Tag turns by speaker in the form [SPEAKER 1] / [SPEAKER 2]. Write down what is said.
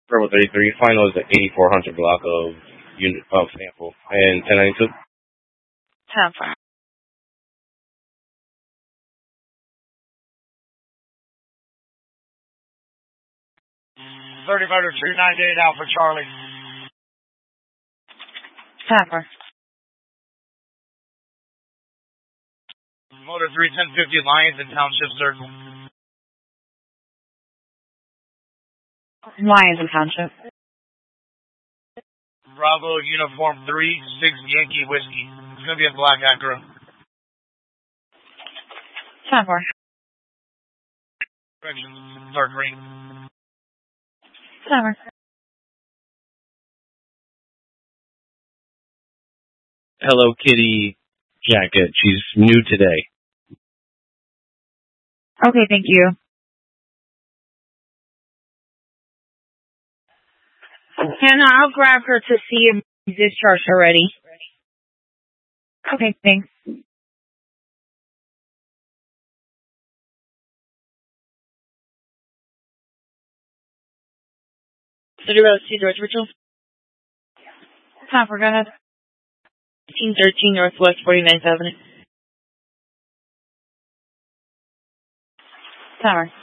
[SPEAKER 1] Purple 33, final is the 8400 block of unit of sample. And 1092?
[SPEAKER 2] Time for
[SPEAKER 3] 30298 out for Charlie.
[SPEAKER 2] time for
[SPEAKER 3] Motor 31050 Lions and Township Circle.
[SPEAKER 2] Lions and Township.
[SPEAKER 3] Bravo Uniform 3-6 Yankee Whiskey. It's going to be a black Acura.
[SPEAKER 2] Time for
[SPEAKER 3] Dark green.
[SPEAKER 2] time for
[SPEAKER 1] Hello Kitty jacket. She's new today.
[SPEAKER 2] Okay, thank you. Hannah, I'll grab her to see if she's discharged already. Okay, thanks.
[SPEAKER 4] City Road, C. George Mitchell.
[SPEAKER 2] Time for, go ahead.
[SPEAKER 4] 1813 Northwest 49th Avenue.
[SPEAKER 2] Time for